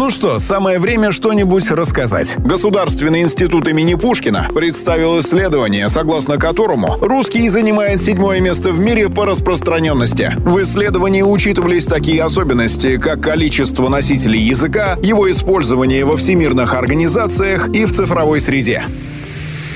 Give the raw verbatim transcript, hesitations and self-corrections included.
Ну что, самое время что-нибудь рассказать. Государственный институт имени Пушкина представил исследование, согласно которому русский занимает седьмое место в мире по распространенности. В исследовании учитывались такие особенности, как количество носителей языка, его использование во всемирных организациях и в цифровой среде.